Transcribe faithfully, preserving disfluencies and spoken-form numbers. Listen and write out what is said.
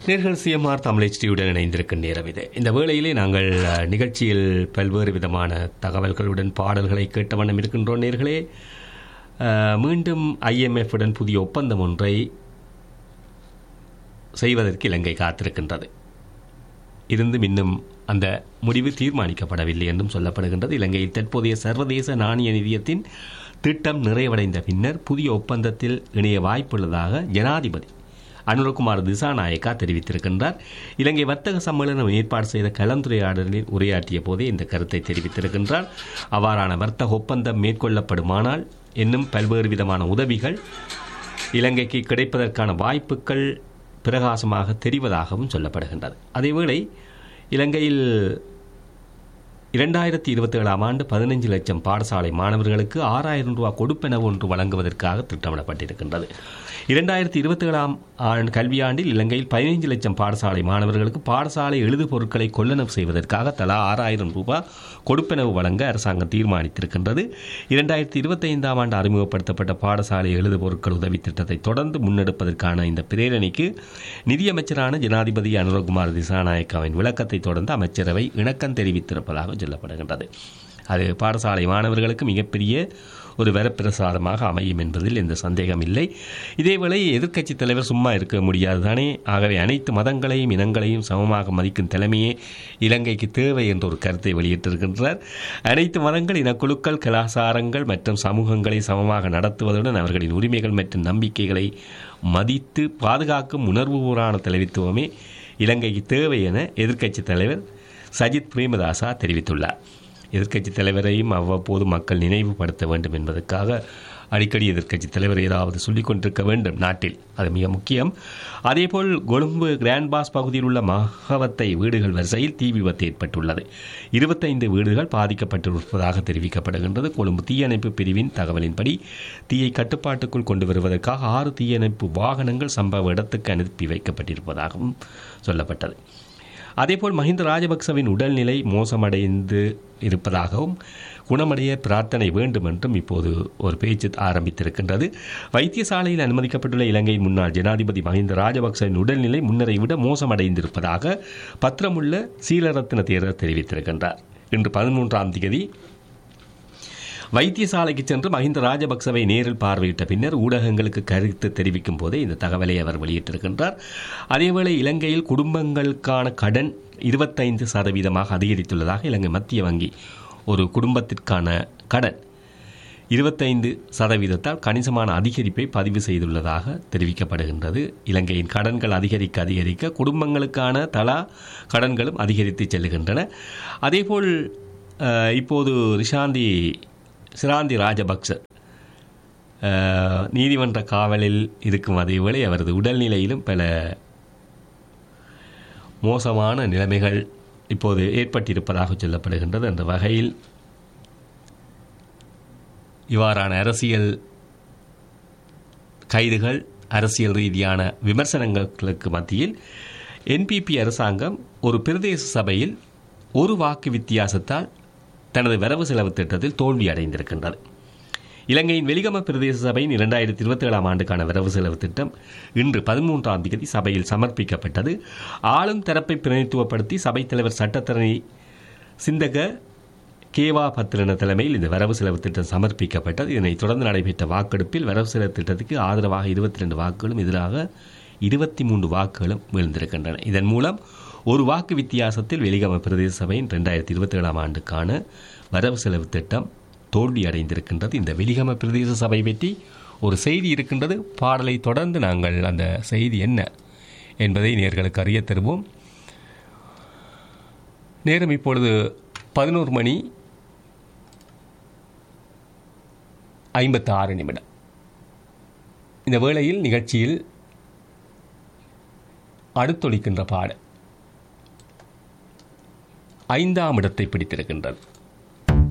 நேர்கள் சிஎம்ஆர் தமிழ் ஹெச்டியுடன் இணைந்திருக்கும் நேரம் இது. இந்த வேளையிலே நாங்கள் நிகழ்ச்சியில் பல்வேறு விதமான தகவல்களுடன் பாடல்களை கேட்ட வண்ணம் இருக்கின்றோம். நேர்களே, மீண்டும் ஐஎம்எஃப்-உடன் புதிய ஒப்பந்தம் ஒன்றை செய்வதற்கு இலங்கை காத்திருக்கின்றது. இருந்தும் இன்னும் அந்த முடிவு தீர்மானிக்கப்படவில்லை என்றும் சொல்லப்படுகின்றது. இலங்கையில் தற்போதைய சர்வதேச நாணய நிதியத்தின் திட்டம் நிறைவடைந்த பின்னர் புதிய ஒப்பந்தத்தில் இணைய வாய்ப்புள்ளதாக ஜனாதிபதி அனுரகுமார் திசாநாயக்கா தெரிவித்திருக்கின்றார். இலங்கை வர்த்தக சம்மேளனம் ஏற்பாடு செய்த கலந்துரையாடலில் உரையாற்றிய போதே இந்த கருத்தை தெரிவித்திருக்கின்றார். அவ்வாறான வர்த்தக ஒப்பந்தம் மேற்கொள்ளப்படுமானால் இன்னும் பல்வேறு விதமான உதவிகள் இலங்கைக்கு கிடைப்பதற்கான வாய்ப்புகள் பிரகாசமாக தெரிவதாகவும் சொல்லப்படுகின்றது. அதேவேளை இலங்கையில் இரண்டாயிரத்தி இருபத்தி ஏழாம் ஆண்டு பதினைஞ்சு லட்சம் பாடசாலை மாணவர்களுக்கு ஆறாயிரம் ரூபாய் கொடுப்பெனவு ஒன்று வழங்குவதற்காக திட்டமிடப்பட்டிருக்கின்றது. இரண்டாயிரத்தி இருபத்தி ஏழாம் ஆண்டு கல்வியாண்டில் இலங்கையில் பதினைஞ்சு லட்சம் பாடசாலை மாணவர்களுக்கு பாடசாலை எழுது பொருட்களை கொள்ளளவு செய்வதற்காக தலா ஆறாயிரம் ரூபாய் கொடுப்பெனவு வழங்க அரசாங்கம் தீர்மானித்திருக்கின்றது. இரண்டாயிரத்தி இருபத்தி ஐந்தாம் ஆண்டு அறிமுகப்படுத்தப்பட்ட பாடசாலை எழுது பொருட்கள் உதவி திட்டத்தை தொடர்ந்து முன்னெடுப்பதற்கான இந்த பிரேரணைக்கு நிதியமைச்சரான ஜனாதிபதி அனுரகுமார் திசாநாயக்காவின் விளக்கத்தை தொடர்ந்து அமைச்சரவை இணக்கம் தெரிவித்திருப்பதாக சொல்லப்படுகின்றது. அது பாடசாலை மாணவர்களுக்கு மிகப்பெரிய ஒரு வரப்பிரசாதமாக அமையும் என்பதில் எந்த சந்தேகம் இல்லை. இதேவேளை எதிர்க்கட்சித் தலைவர் சும்மா இருக்க முடியாது தானே. ஆகவே அனைத்து மதங்களையும் இனங்களையும் சமமாக மதிக்கும் தலைமையே இலங்கைக்கு தேவை என்ற ஒரு கருத்தை வெளியிட்டிருக்கின்றார். அனைத்து மதங்கள், இனக்குழுக்கள், கலாச்சாரங்கள் மற்றும் சமூகங்களை சமமாக நடத்துவதுடன் அவர்களின் உரிமைகள் மற்றும் நம்பிக்கைகளை மதித்து பாதுகாக்கும் உணர்வுபூர்வமான தலைமைத்துவமே இலங்கைக்கு தேவை என எதிர்க்கட்சித் தலைவர் சஜித் பிரேமதாசா தெரிவித்துள்ளார். எதிர்க்கட்சித் தலைவரையும் அவ்வப்போது மக்கள் நினைவுபடுத்த வேண்டும் என்பதற்காக அடிக்கடி எதிர்க்கட்சித் தலைவர் ஏதாவது சொல்லிக் கொண்டிருக்க வேண்டும் நாட்டில். அது மிக முக்கியம். அதேபோல் கொழும்பு கிராண்ட் பாஸ் பகுதியில் உள்ள மகவத்தை வீடுகள் வரிசையில் தீ விபத்து ஏற்பட்டுள்ளது. இருபத்தைந்து வீடுகள் பாதிக்கப்பட்டிருப்பதாக தெரிவிக்கப்படுகின்றது. கொழும்பு தீயணைப்பு பிரிவின் தகவலின்படி தீயை கட்டுப்பாட்டுக்குள் கொண்டு வருவதற்காக ஆறு தீயணைப்பு வாகனங்கள் சம்பவ இடத்துக்கு அனுப்பி வைக்கப்பட்டிருப்பதாகவும் சொல்லப்பட்டது. அதேபோல் மஹிந்த ராஜபக்சவின் உடல்நிலை மோசமடைந்து இருப்பதாகவும் குணமடைய பிரார்த்தனை வேண்டும் என்றும் இப்போது ஒரு பேச்சு ஆரம்பித்திருக்கின்றது. வைத்தியசாலையில் அனுமதிக்கப்பட்டுள்ள இலங்கையின் முன்னாள் ஜனாதிபதி மஹிந்த ராஜபக்சவின் உடல்நிலை முன்னரை விட மோசமடைந்திருப்பதாக பத்திரமுள்ள சீலரத்ன தேரர் தெரிவித்திருக்கின்றார். இன்று பதிமூன்றாம் தேதி வைத்தியசாலைக்கு சென்று மஹிந்த ராஜபக்சவை நேரில் பார்வையிட்ட பின்னர் ஊடகங்களுக்கு கருத்து தெரிவிக்கும் போதே இந்த தகவலை அவர் வெளியிட்டிருக்கின்றார். அதேவேளை இலங்கையில் குடும்பங்களுக்கான கடன் இருபத்தைந்து சதவீதமாக அதிகரித்துள்ளதாக இலங்கை மத்திய வங்கி ஒரு குடும்பத்திற்கான கடன் இருபத்தைந்து சதவீதத்தால் கணிசமான அதிகரிப்பை பதிவு செய்துள்ளதாக தெரிவிக்கப்படுகின்றது. இலங்கையின் கடன்கள் அதிகரிக்க அதிகரிக்க குடும்பங்களுக்கான தலா கடன்களும் அதிகரித்து செல்லுகின்றன. அதேபோல் இப்போது ரிஷாந்தி சிராந்தி ராஜபக்ச நீதிமன்ற காவலில் இருக்கும் அதேவேளை அவரது உடல்நிலையிலும் பல மோசமான நிலைமைகள் இப்போது ஏற்பட்டிருப்பதாக சொல்லப்படுகின்றது. அந்த வகையில் இவ்வாறான அரசியல் கைதுகள், அரசியல் ரீதியான விமர்சனங்களுக்கு மத்தியில் என்பிபி அரசாங்கம் ஒரு பிரதேச சபையில் ஒரு வாக்கு வித்தியாசத்தால் தனது வரவு செலவு திட்டத்தில் தோல்வி அடைந்திருக்கின்றது. இலங்கையின் வெலிகம பிரதேச சபையின் இரண்டாயிரத்தி இருபத்தி ஏழாம் ஆண்டுக்கான வரவு செலவு திட்டம் இன்று பதிமூன்றாம் தேதி சபையில் சமர்ப்பிக்கப்பட்டது. ஆளும் தரப்பை பிரதிநிதித்துவப்படுத்தி சபைத் தலைவர் சட்டத்தரணி சிந்தக கேவா பத்திரன தலைமையில் இந்த வரவு செலவு திட்டம் சமர்ப்பிக்கப்பட்டது. இதனைத் தொடர்ந்து நடைபெற்ற வாக்கெடுப்பில் வரவு செலவு திட்டத்துக்கு ஆதரவாக இருபத்தி ரெண்டு வாக்குகளும் எதிராக இருபத்தி மூன்று வாக்குகளும் வீழ்ந்திருக்கின்றன. இதன் மூலம் ஒரு வாக்கு வித்தியாசத்தில் வெலிகம பிரதேச சபையின் இரண்டாயிரத்தி இருபத்தி ஏழாம் ஆண்டுக்கான வரவு செலவு திட்டம் தோல்வி அடைந்திருக்கின்றது. இந்த வெலிகம பிரதேச சபை பற்றி ஒரு செய்தி இருக்கின்றது. பாடலை தொடர்ந்து நாங்கள் அந்த செய்தி என்ன என்பதை நேர்களுக்கு அறிய தருவோம். நேரம் இப்பொழுது பதினோரு மணி ஐம்பத்தி ஆறு நிமிடம். இந்த வேளையில் நிகழ்ச்சியில் அடுத்தொழிக்கின்ற பாடல் ஐந்தாம் இடத்தை பிடித்திருக்கின்றது.